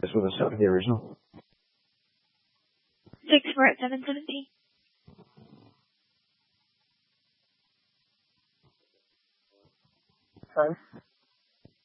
This was the original. 6 for at 717. Time.